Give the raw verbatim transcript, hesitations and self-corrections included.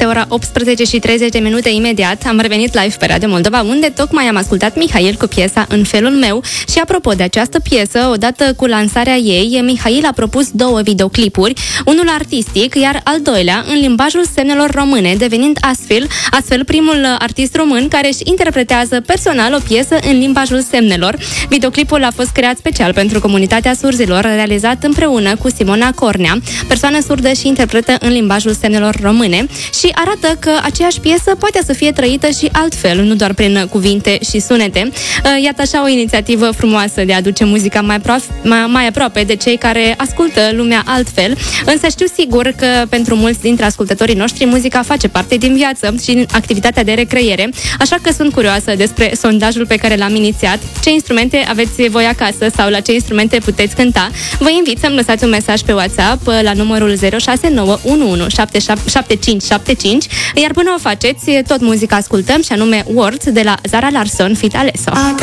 Este ora optsprezece și treizeci de minute imediat. Am revenit live pe Radio Moldova, unde tocmai am ascultat Mihail cu piesa În felul meu. Și apropo de această piesă, odată cu lansarea ei, Mihail a propus două videoclipuri, unul artistic, iar al doilea în limbajul semnelor române, devenind astfel, astfel primul artist român care își interpretează personal o piesă în limbajul semnelor. Videoclipul a fost creat special pentru comunitatea surzilor, realizat împreună cu Simona Cornea, persoană surdă și interpretă în limbajul semnelor române, și arată că aceeași piesă poate să fie trăită și altfel, nu doar prin cuvinte și sunete. Iată așa o inițiativă frumoasă de a aduce muzica mai, proaf- mai, mai aproape de cei care ascultă lumea altfel, însă știu sigur că pentru mulți dintre ascultătorii noștri muzica face parte din viață și din activitatea de recreere, așa că sunt curioasă despre sondajul pe care l-am inițiat. Ce instrumente aveți voi acasă sau la ce instrumente puteți cânta? Vă invit să-mi lăsați un mesaj pe WhatsApp la numărul zero șase nouă unu unu șapte șapte cinci șapte cinci, iar până o faceți, tot muzica ascultăm, și anume Words de la Zara Larsson feat. Alesso.